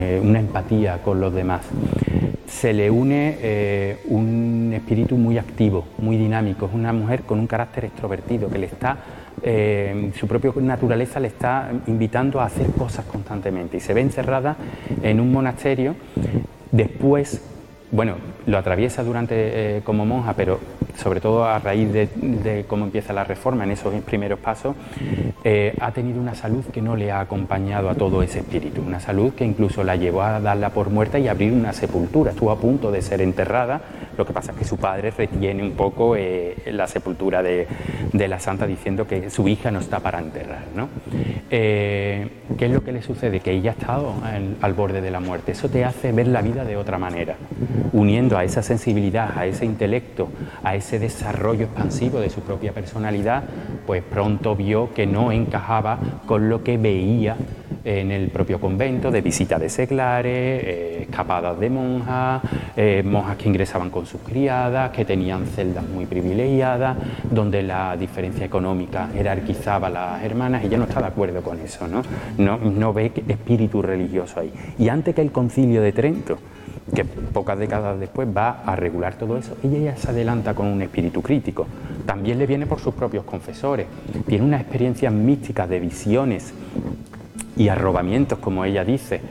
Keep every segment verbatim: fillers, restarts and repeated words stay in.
una empatía con los demás. Se le une eh, un espíritu muy activo, muy dinámico. Es una mujer con un carácter extrovertido que le está, eh, su propia naturaleza le está invitando a hacer cosas constantemente, y se ve encerrada en un monasterio. Después, bueno, lo atraviesa durante eh, como monja, pero sobre todo a raíz de, de cómo empieza la Reforma, en esos primeros pasos, eh, ha tenido una salud que no le ha acompañado a todo ese espíritu, una salud que incluso la llevó a darla por muerta y abrir una sepultura. Estuvo a punto de ser enterrada, lo que pasa es que su padre retiene un poco eh, la sepultura de, de la santa, diciendo que su hija no está para enterrar, ¿no? Eh, ¿Qué es lo que le sucede? Que ella ha estado al, al borde de la muerte. Eso te hace ver la vida de otra manera, uniendo a esa sensibilidad, a ese intelecto, a ese desarrollo expansivo de su propia personalidad. Pues pronto vio que no encajaba con lo que veía en el propio convento, de visita de seglares, eh, escapadas de monjas, eh, monjas que ingresaban con sus criadas, que tenían celdas muy privilegiadas, donde la diferencia económica jerarquizaba a las hermanas. Ella no está de acuerdo con eso, ¿no? No, no ve espíritu religioso ahí. Y antes que el Concilio de Trento, que pocas décadas después va a regular todo eso, ella ya se adelanta con un espíritu crítico. También le viene por sus propios confesores. Tiene unas experiencias místicas de visiones y arrobamientos, como ella dice,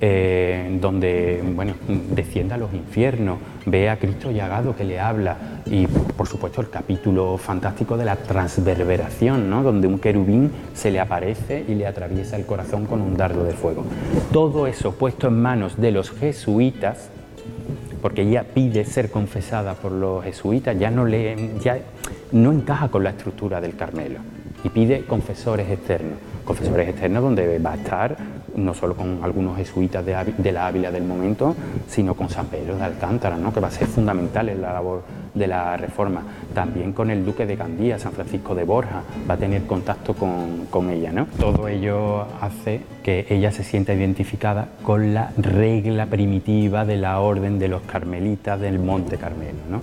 eh, donde, bueno, desciende a los infiernos, ve a Cristo llagado que le habla, y por supuesto el capítulo fantástico de la transverberación, ¿no?, donde un querubín se le aparece y le atraviesa el corazón con un dardo de fuego. Todo eso puesto en manos de los jesuitas, porque ella pide ser confesada por los jesuitas, ya no, le, ya no encaja con la estructura del Carmelo, y pide confesores externos, confesores externos donde va a estar no solo con algunos jesuitas de, de la Ávila del momento, sino con San Pedro de Alcántara, ¿no?, que va a ser fundamental en la labor de la Reforma. También con el duque de Gandía, San Francisco de Borja, va a tener contacto con, con ella, ¿no? Todo ello hace que ella se sienta identificada con la regla primitiva de la orden de los carmelitas del Monte Carmelo, ¿no?,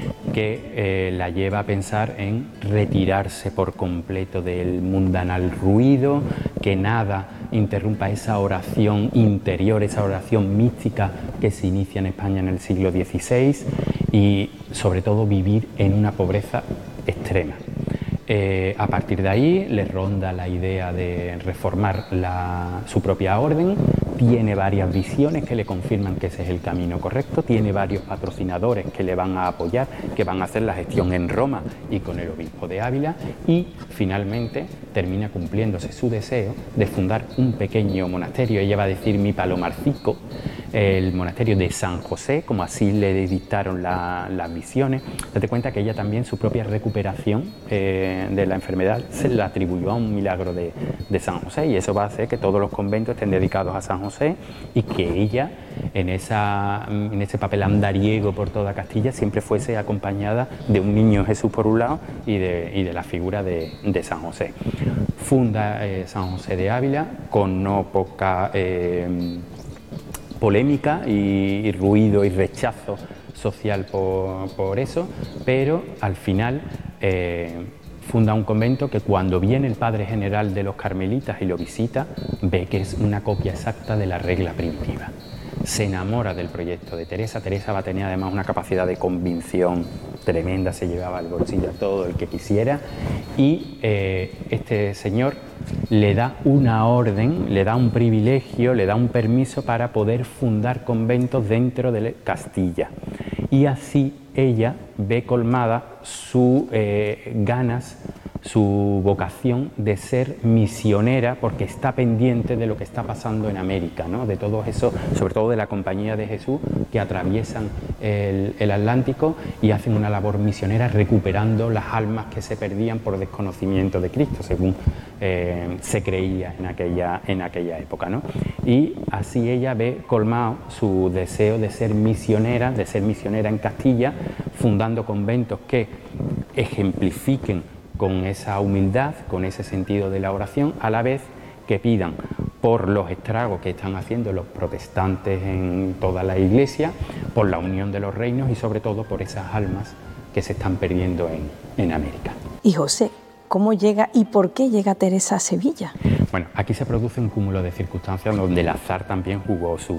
que eh, la lleva a pensar en retirarse por completo del mundanal ruido, que nada interrumpa esa oración interior, esa oración mística que se inicia en España en el siglo dieciséis, y sobre todo vivir en una pobreza extrema. Eh, a partir de ahí le ronda la idea de reformar la, su propia orden. Tiene varias visiones que le confirman que ese es el camino correcto, tiene varios patrocinadores que le van a apoyar, que van a hacer la gestión en Roma y con el obispo de Ávila, y finalmente termina cumpliéndose su deseo de fundar un pequeño monasterio. Ella va a decir mi palomarcico, el monasterio de San José, como así le dictaron la, las misiones. Date cuenta que ella también, su propia recuperación eh, de la enfermedad se la atribuyó a un milagro de, de San José, y eso va a hacer que todos los conventos estén dedicados a San José, y que ella en, esa, en ese papel andariego por toda Castilla siempre fuese acompañada de un niño Jesús por un lado y de, y de la figura de, de San José. Funda eh, San José de Ávila con no poca eh, polémica y, y ruido y rechazo social por, por eso, pero al final eh, funda un convento que, cuando viene el padre general de los carmelitas y lo visita, ve que es una copia exacta de la regla primitiva. Se enamora del proyecto de Teresa. Teresa va a tener además una capacidad de convicción tremenda, se llevaba al bolsillo a todo el que quisiera, y eh, este señor le da una orden, le da un privilegio, le da un permiso para poder fundar conventos dentro de Castilla, y así ella ve colmada sus eh, ganas, su vocación de ser misionera, porque está pendiente de lo que está pasando en América, ¿no?, de todo eso, sobre todo de la Compañía de Jesús, que atraviesan el, el Atlántico y hacen una labor misionera recuperando las almas que se perdían por desconocimiento de Cristo, según eh, se creía en aquella, en aquella época, ¿no? Y así ella ve colmado su deseo de ser misionera, de ser misionera en Castilla, fundando conventos que ejemplifiquen con esa humildad, con ese sentido de la oración, a la vez que pidan por los estragos que están haciendo los protestantes en toda la Iglesia, por la unión de los reinos y sobre todo por esas almas que se están perdiendo en, en América. Y José, ¿cómo llega y por qué llega Teresa a Sevilla? Bueno, aquí se produce un cúmulo de circunstancias donde el azar también jugó su,